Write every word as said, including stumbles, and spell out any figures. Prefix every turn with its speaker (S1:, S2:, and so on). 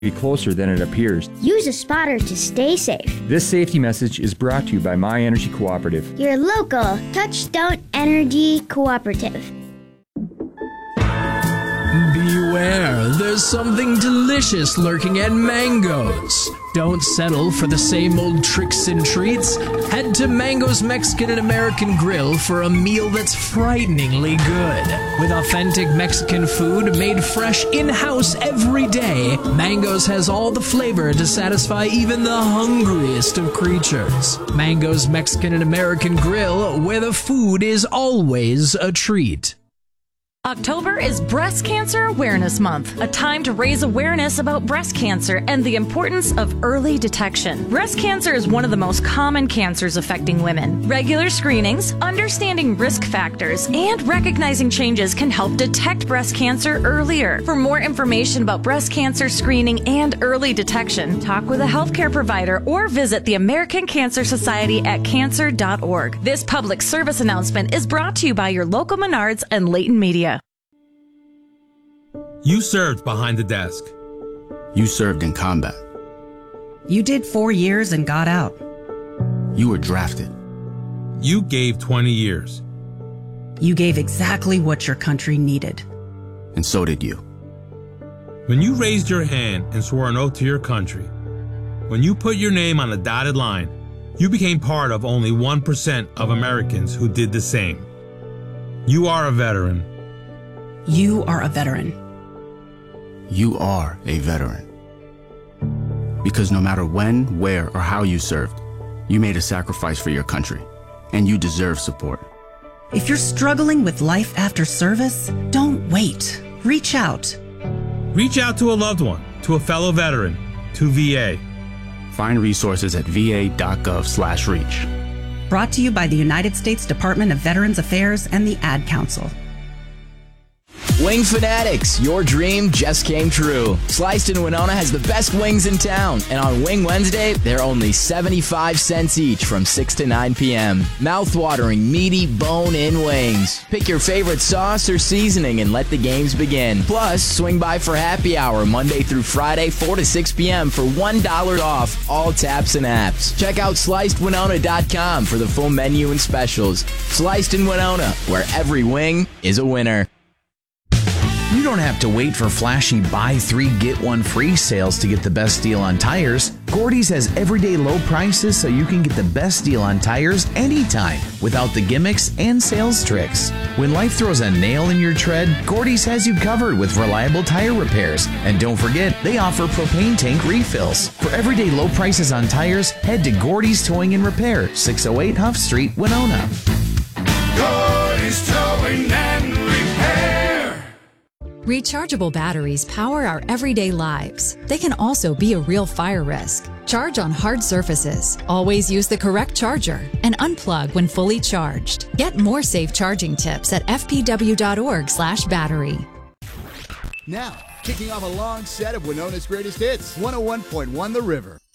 S1: be closer than it appears.
S2: Use a spotter to stay safe.
S1: This safety message is brought to you by My Energy Cooperative.
S2: Your local Touchstone Energy Cooperative.
S3: Beware, there's something delicious lurking at Mango's. Don't settle for the same old tricks and treats. Head to Mango's Mexican and American Grill for a meal that's frighteningly good. With authentic Mexican food made fresh in-house every day, Mango's has all the flavor to satisfy even the hungriest of creatures. Mango's Mexican and American Grill, where the food is always a treat.
S4: October is Breast Cancer Awareness Month, a time to raise awareness about breast cancer and the importance of early detection. Breast cancer is one of the most common cancers affecting women. Regular screenings, understanding risk factors, and recognizing changes can help detect breast cancer earlier. For more information about breast cancer screening and early detection, talk with a healthcare provider or visit the American Cancer Society at cancer dot org. This public service announcement is brought to you by your local Menards and Leighton Media.
S5: You served behind the desk.
S6: You served in combat.
S7: You did four years and got out.
S6: You were drafted.
S5: You gave twenty years.
S7: You gave exactly what your country needed.
S6: And so did you.
S5: When you raised your hand and swore an oath to your country, when you put your name on a dotted line, you became part of only one percent of Americans who did the same. You are a veteran.
S7: You are a veteran.
S6: You are a veteran. Because no matter when, where, or how you served, you made a sacrifice for your country, and you deserve support.
S7: If you're struggling with life after service, don't wait. Reach out.
S5: Reach out to a loved one, to a fellow veteran, to V A.
S6: Find resources at v a dot gov slash reach.
S7: Brought to you by the United States Department of Veterans Affairs and the Ad Council.
S8: Wing Fanatics, your dream just came true. Sliced in Winona has the best wings in town, and on Wing Wednesday, they're only seventy-five cents each from six to nine p.m. Mouth-watering, meaty, bone-in wings. Pick your favorite sauce or seasoning and let the games begin. Plus, swing by for happy hour Monday through Friday, four to six p.m. for one dollar off all taps and apps. Check out sliced winona dot com for the full menu and specials. Sliced in Winona, where every wing is a winner.
S9: You don't have to wait for flashy buy three, get one free sales to get the best deal on tires. Gordy's has everyday low prices so you can get the best deal on tires anytime without the gimmicks and sales tricks. When life throws a nail in your tread, Gordy's has you covered with reliable tire repairs. And don't forget, they offer propane tank refills. For everyday low prices on tires, head to Gordy's Towing and Repair, six oh eight Huff Street, Winona.
S10: Gordy's Towing and Repair.
S11: Rechargeable batteries power our everyday lives. They can also be a real fire risk. Charge on hard surfaces. Always use the correct charger and unplug when fully charged. Get more safe charging tips at f p w dot org slash battery.
S12: Now, kicking off a long set of Winona's greatest hits, one oh one point one The River.